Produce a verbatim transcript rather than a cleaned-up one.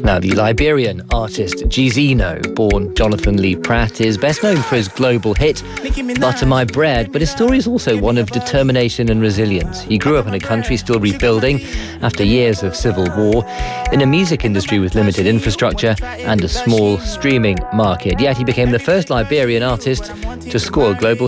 Now, the Liberian artist Gizino, born Jonathan Lee Pratt, is best known for his global hit, Butter My Bread, but his story is also one of determination and resilience. He grew up in a country still rebuilding after years of civil war, in a music industry with limited infrastructure and a small streaming market. Yet he became the first Liberian artist to score a global